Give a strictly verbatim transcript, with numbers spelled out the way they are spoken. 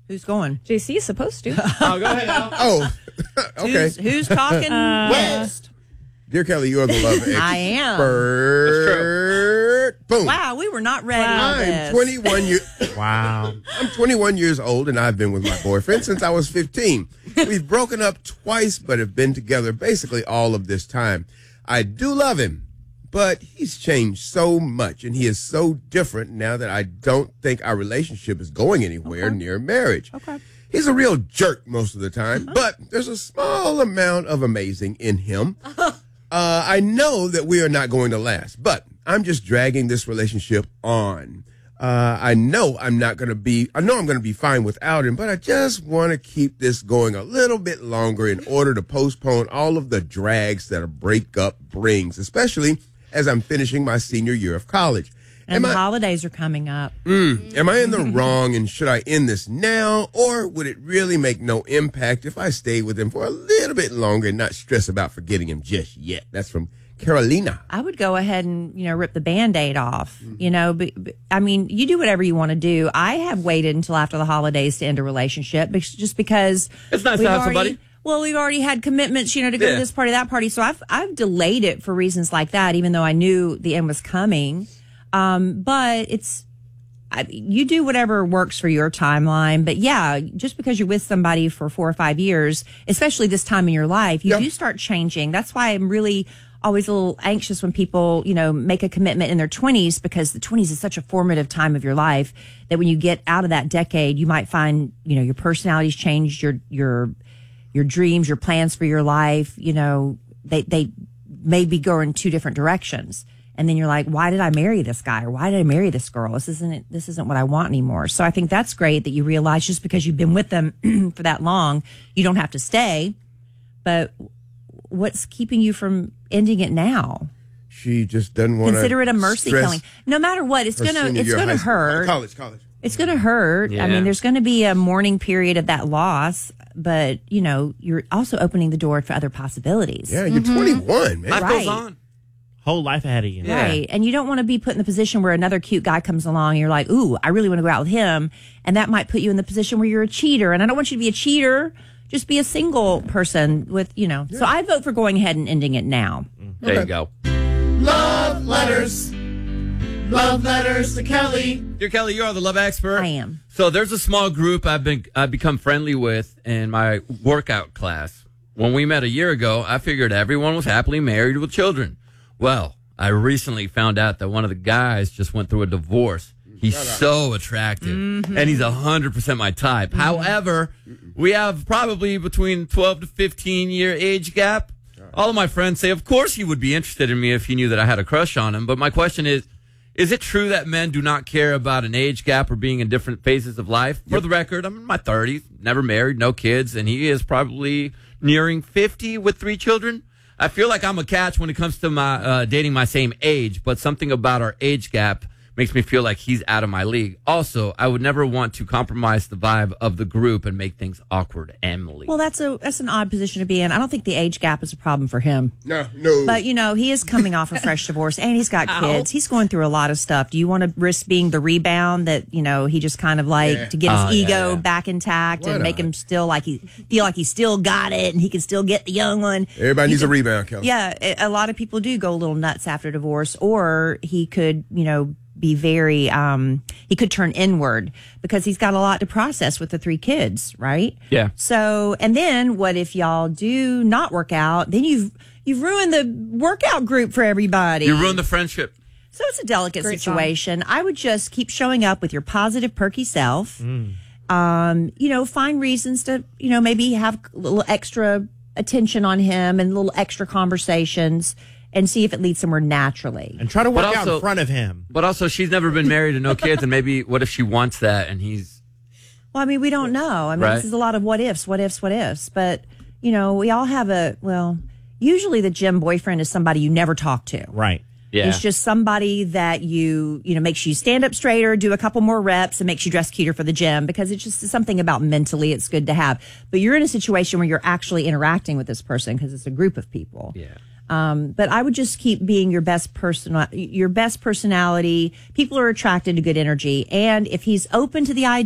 Who's going? J C is supposed to. Oh, go ahead, Al. Oh, okay. Who's, who's talking Uh, West? Dear Kelly, you are the love expert. I am. Boom. Wow, we were not ready Wow. on I'm this. twenty-one years. Wow. I'm twenty-one years old, and I've been with my boyfriend since I was fifteen. We've broken up twice, but have been together basically all of this time. I do love him, but he's changed so much, and he is so different now that I don't think our relationship is going anywhere Okay. near marriage. Okay. He's a real jerk most of the time, but there's a small amount of amazing in him. Uh, I know that we are not going to last, but I'm just dragging this relationship on. Uh, I know I'm not going to be, I know I'm going to be fine without him, but I just want to keep this going a little bit longer in order to postpone all of the drags that a breakup brings, especially as I'm finishing my senior year of college. And Am the I, holidays are coming up. mm, am I in the wrong, and should I end this now, or would it really make no impact if I stay with him for a little bit longer and not stress about forgetting him just yet? That's from Carolina. I would go ahead and, you know, rip the Band-Aid off, you know, but, but I mean, you do whatever you want to do. I have waited until after the holidays to end a relationship because, just because It's nice to we've have already- somebody. Well, we've already had commitments, you know, to go Yeah. to this party, that party. So I've, I've delayed it for reasons like that, even though I knew the end was coming. Um, but it's, I, you do whatever works for your timeline. But yeah, just because you're with somebody for four or five years, especially this time in your life, you Yeah. do start changing. That's why I'm really always a little anxious when people, you know, make a commitment in their twenties, because the twenties is such a formative time of your life that when you get out of that decade, you might find, you know, your personality's changed, your, your, your dreams, your plans for your life, you know, they, they maybe go in two different directions. And then you're like, why did I marry this guy? Or why did I marry this girl? This isn't, this isn't what I want anymore. So I think that's great that you realize just because you've been with them for that long, you don't have to stay. But what's keeping you from ending it now? She just doesn't want to Consider it a mercy killing. No matter what, it's her gonna, senior it's year of gonna high school. hurt. College, college. It's going to hurt. Yeah. I mean, there's going to be a mourning period of that loss, but you know, you're also opening the door for other possibilities. Yeah, you're twenty-one, man. Life Right. goes on. Whole life ahead of you. Yeah. Right. And you don't want to be put in the position where another cute guy comes along and you're like, ooh, I really want to go out with him. And that might put you in the position where you're a cheater. And I don't want you to be a cheater. Just be a single person with, you know. So I vote for going ahead and ending it now. There you go. Love letters. Love letters to Kelly. Dear Kelly, you are the love expert. I am. So there's a small group I've been I've become friendly with in my workout class. When we met a year ago, I figured everyone was happily married with children. Well, I recently found out that one of the guys just went through a divorce. He's so attractive, and he's one hundred percent my type. However, we have probably between twelve to fifteen year age gap. All of my friends say, of course he would be interested in me if he knew that I had a crush on him. But my question is, is it true that men do not care about an age gap or being in different phases of life? For the record, I'm in my thirties, never married, no kids, and he is probably nearing fifty with three children. I feel like I'm a catch when it comes to my uh, dating my same age, but something about our age gap makes me feel like he's out of my league. Also, I would never want to compromise the vibe of the group and make things awkward. Emily. Well, that's a that's an odd position to be in. I don't think the age gap is a problem for him. No, no. But, you know, he is coming off a fresh divorce and he's got kids. He's going through a lot of stuff. Do you want to risk being the rebound that, you know, he just kind of like Yeah. to get his Oh, yeah, ego yeah. back intact Why and make not? him still like he feel like he still got it and he can still get the young one? Everybody He needs a could- rebound, Kelly. Yeah, a a lot of people do go a little nuts after divorce, or he could, you know, be very, um, he could turn inward because he's got a lot to process with the three kids, right? Yeah. So, and then what if y'all do not work out? Then you've, you've ruined the workout group for everybody. you ruined the friendship. So it's a delicate Great song. situation. I would just keep showing up with your positive, perky self. Um, you know, find reasons to, you know, maybe have a little extra attention on him and little extra conversations and see if it leads somewhere naturally. And try to work But out also- in front of him. But also, she's never been married and no kids, and maybe what if she wants that and he's... Well, I mean, we don't know. I mean, Right. this is a lot of what ifs, what ifs, what ifs. But, you know, we all have a, well, usually the gym boyfriend is somebody you never talk to. Right. Yeah. It's just somebody that you, you know, makes you stand up straighter, do a couple more reps, and makes you dress cuter for the gym because it's just something about mentally it's good to have. But you're in a situation where you're actually interacting with this person because it's a group of people. Yeah. Um, but I would just keep being your best person, your best personality. People are attracted to good energy. And if he's open to the idea,